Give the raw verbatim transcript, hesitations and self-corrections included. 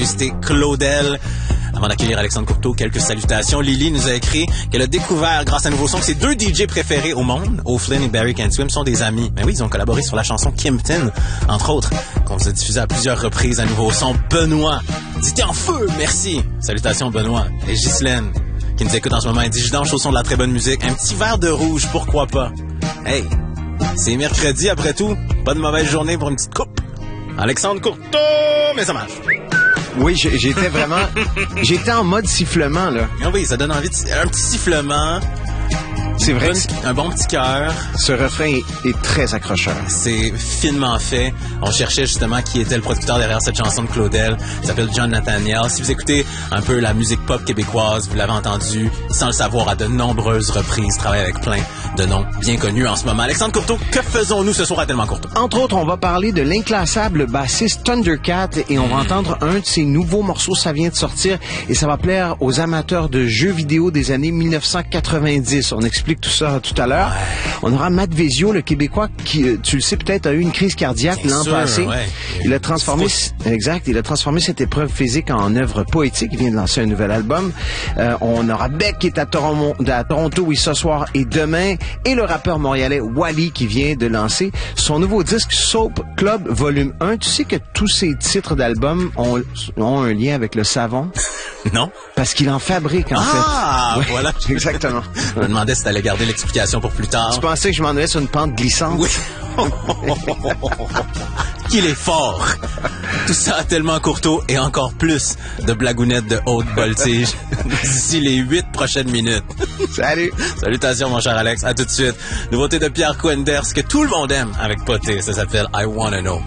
c'était Claudel. Avant d'accueillir Alexandre Courteau, quelques salutations. Lily nous a écrit qu'elle a découvert, grâce à Nouveau Son, que ses deux D J préférés au monde, O'Flynn et Barry Can't Swim, sont des amis. Mais oui, ils ont collaboré sur la chanson Kimpton, entre autres, qu'on vous a diffusé à plusieurs reprises à Nouveau Son. Benoît dit « T'es en feu, merci! » Salutations, Benoît. Et Ghislaine, qui nous écoute en ce moment, elle dit « Je danse au son de la très bonne musique. Un petit verre de rouge, pourquoi pas? » Hey, c'est mercredi après tout. Pas de mauvaise journée pour une petite coupe. Alexandre Courteau, mais ça marche. Oui, j'étais vraiment... J'étais en mode sifflement, là. Ah oui, ça donne envie de... Un petit sifflement. C'est vrai. Bonne, un bon petit cœur. Ce refrain est, est très accrocheur. C'est finement fait. On cherchait justement qui était le producteur derrière cette chanson de Claudel. Il s'appelle John Nathaniel. Si vous écoutez un peu la musique pop québécoise, vous l'avez entendu sans le savoir à de nombreuses reprises. Il travaille avec plein de noms bien connus en ce moment. Alexandre Courteau, que faisons-nous ce soir à Tellement Courteau? Entre autres, on va parler de l'inclassable bassiste Thundercat et on va entendre un de ses nouveaux morceaux. Ça vient de sortir et ça va plaire aux amateurs de jeux vidéo des années mille neuf cent quatre-vingt-dix. On explique tout ça tout à l'heure. Ouais. On aura Matt Vezio, le Québécois, qui, tu le sais peut-être, a eu une crise cardiaque l'an passé. Ouais. Il a transformé, exact, il a transformé cette épreuve physique en œuvre poétique. Il vient de lancer un nouvel album. Euh, on aura Beck qui est à Toronto, à Toronto, oui, ce soir et demain. Et le rappeur montréalais Wally qui vient de lancer son nouveau disque Soap Club Volume un. Tu sais que tous ces titres d'albums ont, ont un lien avec le savon? Non. Parce qu'il en fabrique, en ah, fait. Ah, ouais, voilà. Exactement. Je me demandais si t'allais garder l'explication pour plus tard. Tu pensais que je m'en allais sur une pente glissante? Oui. Qu'il est fort. Tout ça Tellement Courteau et encore plus de blagounettes de haute voltige d'ici les huit prochaines minutes. Salut. Salutations, mon cher Alex. À tout de suite. Nouveauté de Pierre Quenders que tout le monde aime avec Poté. Ça s'appelle I Wanna Know.